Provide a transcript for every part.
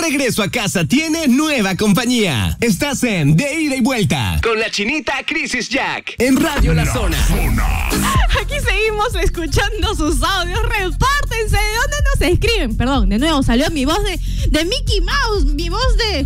regreso a casa tiene nueva compañía. Estás en De Ida y Vuelta con la chinita Crisis Jack en Radio La Zona. Aquí seguimos escuchando sus audios. Repórtense. ¿De dónde nos escriben? Perdón, de nuevo salió mi voz de Mickey Mouse. Mi voz de...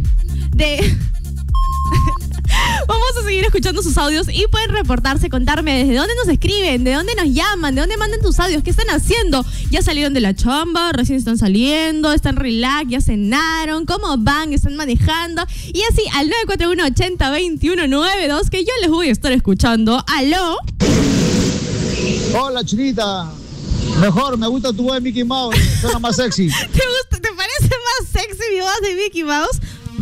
Vamos a seguir escuchando sus audios y pueden reportarse, contarme desde dónde nos escriben, de dónde nos llaman, de dónde mandan tus audios, qué están haciendo. Ya salieron de la chamba, recién están saliendo, están relax, ya cenaron, cómo van, están manejando. Y así al 941-80-2192 que yo les voy a estar escuchando. ¿Aló? Hola, chinita. Mejor, me gusta tu voz de Mickey Mouse. Suena más sexy. ¿Te parece más sexy mi voz de Mickey Mouse?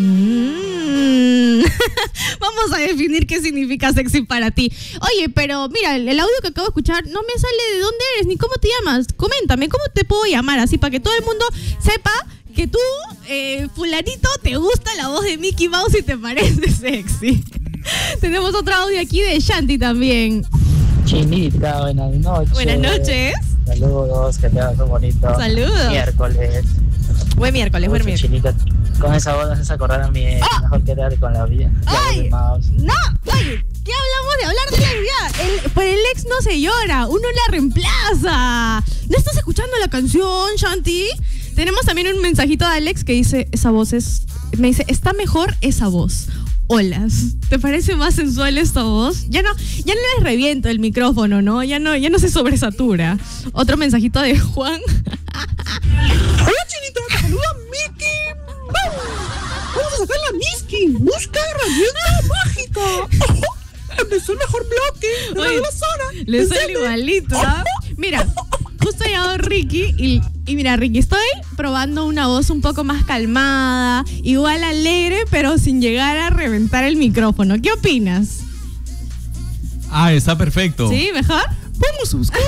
Vamos a definir qué significa sexy para ti. Oye, pero mira, el audio que acabo de escuchar no me sale de dónde eres ni cómo te llamas. Coméntame, ¿cómo te puedo llamar? Así para que todo el mundo sepa que tú, fulanito, te gusta la voz de Mickey Mouse y te parece sexy. Tenemos otro audio aquí de Shanti también. Chinita, buenas noches. Buenas noches. Saludos, que te hagas muy bonito. Saludos. Miércoles. Buen miércoles. Chinita, con esa voz me haces acordar a mi ex. Mejor quedarte con la vida. ¡Ay! No, oye, ¿qué hablamos de hablar de la vida? Por el ex no se llora, uno la reemplaza. ¿No estás escuchando la canción, Shanti? Tenemos también un mensajito de Alex que dice, me dice, está mejor esa voz. Olas, ¿te parece más sensual esta voz? Ya no les reviento el micrófono, ¿no? Ya no se sobresatura. Otro mensajito de Juan. Hola, chinita, te saluda Mickey Mouse. Vamos a sacar la Miski. Busca herramienta mágica. Empezó el mejor bloque de Oye, la zona. le sale igualito, ¿ah? Mira, justo ha llegado Ricky y mira, Ricky, estoy probando una voz un poco más calmada, igual alegre, pero sin llegar a reventar el micrófono. ¿Qué opinas? Está perfecto. ¿Sí? ¿Mejor? Vamos a buscar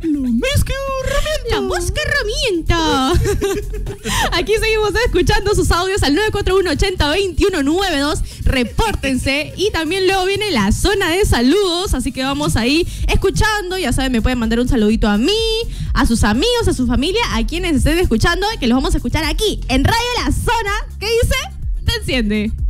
la mosca herramienta. Aquí seguimos escuchando sus audios al 941-80-2192. Repórtense. Y también luego viene la zona de saludos. Así que vamos ahí escuchando. Ya saben, me pueden mandar un saludito a mí, a sus amigos, a su familia, a quienes estén escuchando, que los vamos a escuchar aquí en Radio La Zona. ¿Qué dice? Te enciende.